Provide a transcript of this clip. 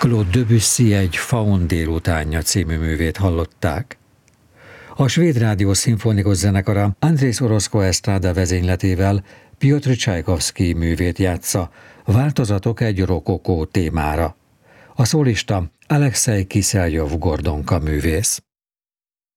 Claude Debussy egy Faun délutánja című művét hallották. A Svéd Rádió szimfonikus zenekara Andrés Orozco Estrada vezényletével Piotr Csajkovszky művét játsza, változatok egy rokokó témára. A szólista Alexei Kiselyov Gordonka művész.